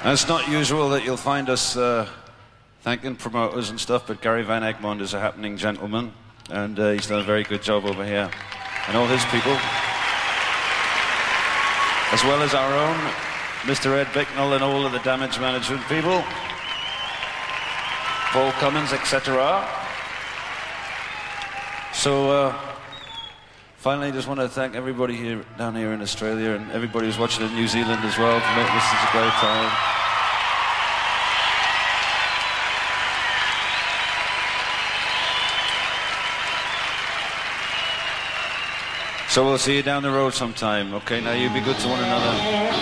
And it's not usual that you'll find us thanking promoters and stuff, but Gary Van Egmond is a happening gentleman, and he's done a very good job over here. And all his people, as well as our own Mr. Ed Bicknell and all of the damage management people, Paul Cummins, etc. So, finally, just want to thank everybody here down here in Australia and everybody who's watching in New Zealand as well for making this such a great time. So we'll see you down the road sometime. Okay, now you be good to one another.